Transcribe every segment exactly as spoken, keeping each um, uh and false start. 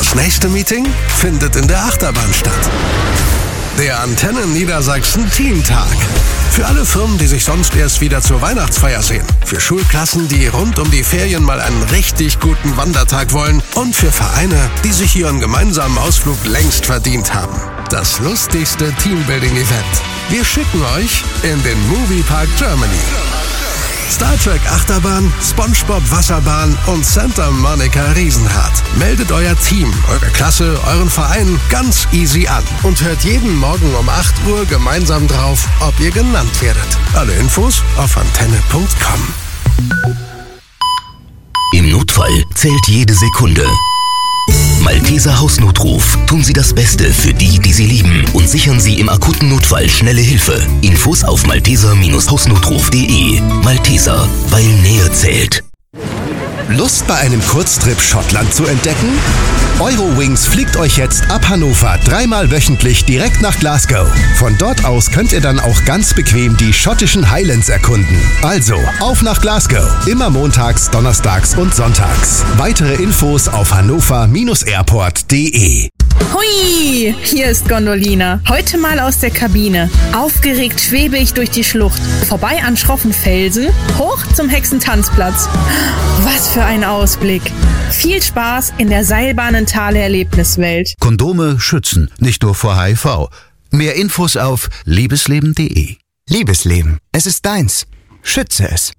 Das nächste Meeting findet in der Achterbahn statt. Der Antenne Niedersachsen Teamtag. Für alle Firmen, die sich sonst erst wieder zur Weihnachtsfeier sehen. Für Schulklassen, die rund um die Ferien mal einen richtig guten Wandertag wollen. Und für Vereine, die sich ihren gemeinsamen Ausflug längst verdient haben. Das lustigste Teambuilding-Event. Wir schicken euch in den Moviepark Germany. Star Trek Achterbahn, SpongeBob Wasserbahn und Santa Monica Riesenrad. Meldet euer Team, eure Klasse, euren Verein ganz easy an und hört jeden Morgen um acht Uhr gemeinsam drauf, ob ihr genannt werdet. Alle Infos auf antenne punkt com. Im Notfall zählt jede Sekunde. Malteser Hausnotruf. Tun Sie das Beste für die, die Sie lieben und sichern Sie im akuten Notfall schnelle Hilfe. Infos auf malteser Hausnotruf punkt de. Malteser, weil Nähe zählt. Lust bei einem Kurztrip Schottland zu entdecken? Eurowings fliegt euch jetzt ab Hannover dreimal wöchentlich direkt nach Glasgow. Von dort aus könnt ihr dann auch ganz bequem die schottischen Highlands erkunden. Also, auf nach Glasgow. Immer montags, donnerstags und sonntags. Weitere Infos auf hannover airport punkt de. Hui, hier ist Gondolina. Heute mal aus der Kabine. Aufgeregt schwebe ich durch die Schlucht. Vorbei an schroffen Felsen, hoch zum Hexentanzplatz. Was für ein Ausblick. Viel Spaß in der Seilbahnentale-Erlebniswelt. Kondome schützen, nicht nur vor H I V. Mehr Infos auf liebesleben punkt de. Liebesleben, es ist deins. Schütze es.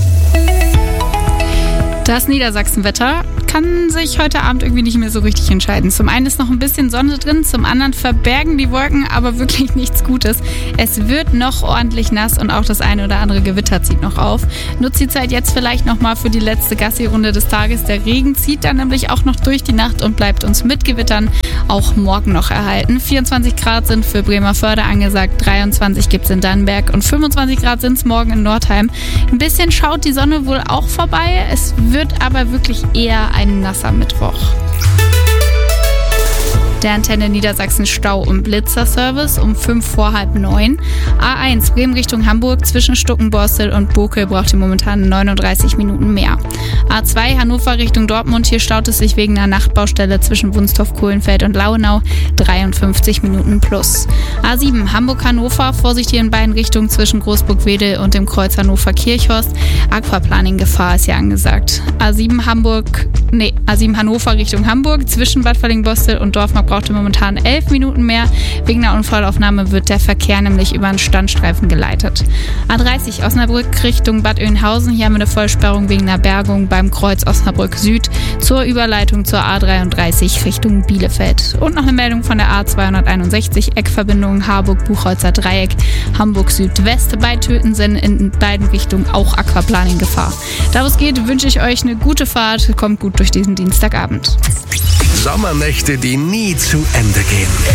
Das Niedersachsenwetter kann sich heute Abend irgendwie nicht mehr so richtig entscheiden. Zum einen ist noch ein bisschen Sonne drin, zum anderen verbergen die Wolken aber wirklich nichts Gutes. Es wird noch ordentlich nass und auch das eine oder andere Gewitter zieht noch auf. Nutzt die Zeit jetzt vielleicht nochmal für die letzte Gassi-Runde des Tages. Der Regen zieht dann nämlich auch noch durch die Nacht und bleibt uns mit Gewittern auch morgen noch erhalten. vierundzwanzig Grad sind für Bremervörde angesagt, dreiundzwanzig gibt es in Dannenberg und fünfundzwanzig Grad sind es morgen in Nordheim. Ein bisschen schaut die Sonne wohl auch vorbei. Es wird aber wirklich eher ein nasser Mittwoch. Der Antenne Niedersachsen Stau- und Blitzerservice um fünf vor halb neun. A eins Bremen Richtung Hamburg zwischen Stuckenborstel und Bokel braucht ihr momentan neununddreißig Minuten mehr. A zwei Hannover Richtung Dortmund, hier staut es sich wegen einer Nachtbaustelle zwischen Wunstorf, Kohlenfeld und Lauenau dreiundfünfzig Minuten plus. A sieben Hamburg-Hannover, Vorsicht hier in beiden Richtungen zwischen Großburg-Wedel und dem Kreuz Hannover-Kirchhorst. Aquaplaning-Gefahr ist hier angesagt. A sieben Hamburg, nee, A sieben Hannover Richtung Hamburg zwischen Bad Fallingbostel und Dorfmark brauchte momentan elf Minuten mehr. Wegen einer Unfallaufnahme wird der Verkehr nämlich über einen Standstreifen geleitet. A dreißig Osnabrück Richtung Bad Oeynhausen. Hier haben wir eine Vollsperrung wegen einer Bergung beim Kreuz Osnabrück Süd zur Überleitung zur A dreiunddreißig Richtung Bielefeld. Und noch eine Meldung von der A zweihunderteinundsechzig Eckverbindung Harburg-Buchholzer Dreieck, Hamburg Südwest. Bei Tötensen in beiden Richtungen auch Aquaplaning-Gefahr. Da wo es geht, wünsche ich euch eine gute Fahrt. Kommt gut durch diesen Dienstagabend. Sommernächte, die nie zu Ende gehen.